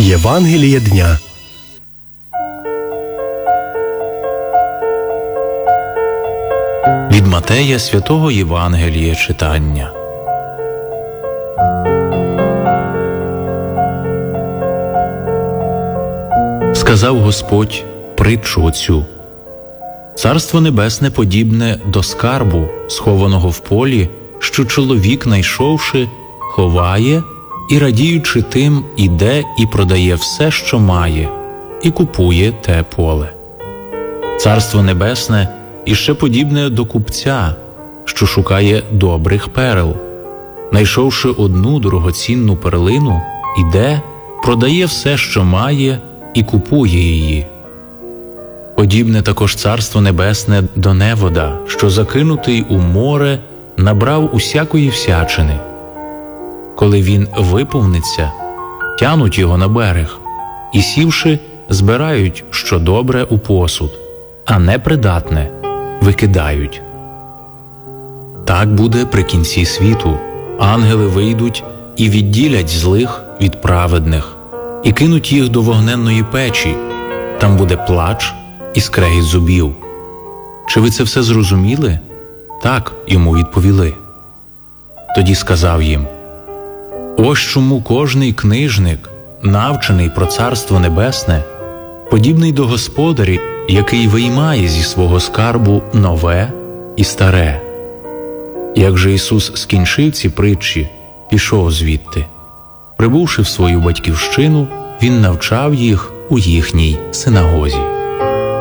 Євангеліє дня. Від Матея святого Євангелія читання. Сказав Господь притчу оцю: «Царство небесне подібне до скарбу, схованого в полі, що чоловік, найшовши, ховає і, радіючи тим, іде і продає все, що має, і купує те поле. Царство небесне іще подібне до купця, що шукає добрих перел. Найшовши одну дорогоцінну перлину, іде, продає все, що має, і купує її. Подібне також Царство Небесне до невода, що, закинутий у море, набрав усякої всячини. Коли він виповниться, тянуть його на берег, і, сівши, збирають, що добре, у посуд, а непридатне викидають. Так буде при кінці світу. Ангели вийдуть і відділять злих від праведних, і кинуть їх до вогненної печі. Там буде плач і скрегіт зубів. Чи ви це все зрозуміли? Так, йому відповіли. Тоді сказав їм: ось чому кожний книжник, навчений про Царство Небесне, подібний до господаря, який виймає зі свого скарбу нове і старе. Як же Ісус скінчив ці притчі, пішов звідти. Прибувши в свою батьківщину, Він навчав їх у їхній синагозі.